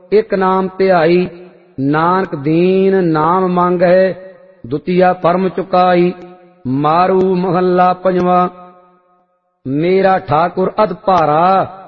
एक नाम ध्याई, नानक दीन नाम मांगै, दुतिया परम चुकाई। मारू महला पंजवा। मेरा ठाकुर अध भारा,